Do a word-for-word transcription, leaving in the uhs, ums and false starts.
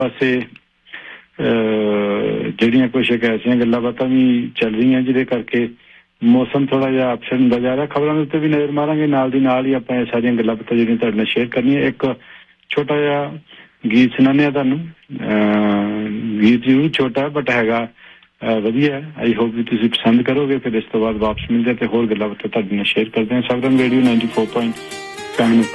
ਪਾਸੇ ਜਿਹੜੀਆਂ ਕੁਛ ਇੱਕ ਐਸੀਆਂ ਗੱਲਾਂ ਬਾਤਾਂ ਵੀ ਚੱਲ ਰਹੀਆਂ ਜਿਹਦੇ ਕਰਕੇ ਮੌਸਮ ਥੋੜ੍ਹਾ ਜਿਹਾ ਅਪਸੈਟ ਹੁੰਦਾ ਜਾ ਰਿਹਾ। ਖਬਰਾਂ ਦੇ ਉੱਤੇ ਵੀ ਨਜ਼ਰ ਮਾਰਾਂਗੇ, ਨਾਲ ਦੀ ਨਾਲ ਹੀ ਆਪਾਂ ਇਹ ਸਾਰੀਆਂ ਗੱਲਾਂ ਬਾਤਾਂ ਜਿਹੜੀਆਂ ਤੁਹਾਡੇ ਨਾਲ ਸ਼ੇਅਰ ਕਰਨੀਆਂ। ਇੱਕ ਛੋਟਾ ਜਿਹਾ ਗੀਤ ਸੁਣਾਉਂਦੇ ਹਾਂ ਤੁਹਾਨੂੰ। ਗੀਤ ਜ਼ਰੂਰ ਛੋਟਾ ਬਟ ਹੈਗਾ ਵਧੀਆ। ਆਈ ਹੋਪ ਵੀ ਤੁਸੀਂ ਪਸੰਦ ਕਰੋਗੇ। ਫਿਰ ਇਸ ਤੋਂ ਬਾਅਦ ਵਾਪਸ ਮਿਲਦੇ ਅਤੇ ਹੋਰ ਗੱਲਾਂ ਬਾਤਾਂ ਤੁਹਾਡੇ ਨਾਲ ਸ਼ੇਅਰ ਕਰਦੇ ਹਾਂ। ਸਬਰਮ radio ninety four point seven